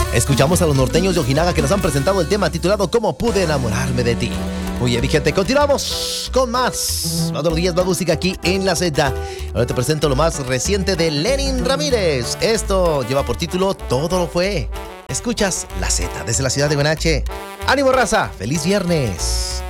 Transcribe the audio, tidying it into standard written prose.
Escuchamos a los norteños de Ojinaga que nos han presentado el tema titulado ¿Cómo pude enamorarme de ti? Muy bien, mi gente, continuamos con más. Otros días más música aquí en La Z. Ahora te presento lo más reciente de Lenin Ramírez. Esto lleva por título Todo lo fue. Escuchas La Z desde la ciudad de Buenache. ¡Ánimo, raza! ¡Feliz viernes!